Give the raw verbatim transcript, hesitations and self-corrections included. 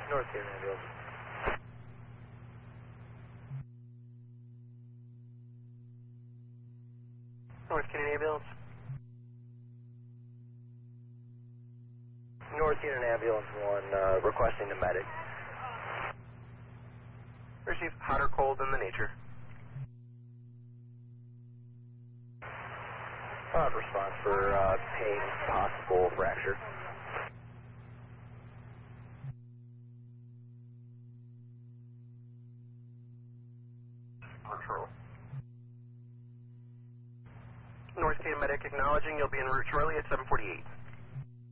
North Canyon ambulance. North Canyon ambulance. North Canyon ambulance one, uh, requesting a medic. Receive hot or cold in the nature. Uh, response for uh, pain, possible fracture. Control. North Canyon medic acknowledging you'll be en route shortly at seven forty-eight.